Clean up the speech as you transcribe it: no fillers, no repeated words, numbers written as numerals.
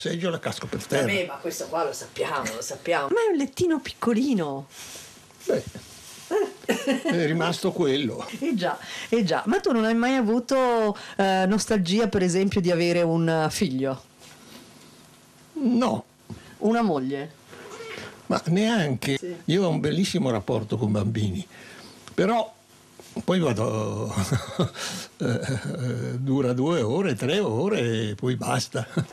seggiola, casco per terra. Vabbè, ma questo qua lo sappiamo. Ma è un lettino piccolino. Beh, è rimasto quello. Eh già. Ma tu non hai mai avuto nostalgia, per esempio, di avere un figlio? No, Una moglie? ma neanche. Sì. Io ho un bellissimo rapporto con bambini, però poi vado, dura 2 ore, 3 ore e poi basta.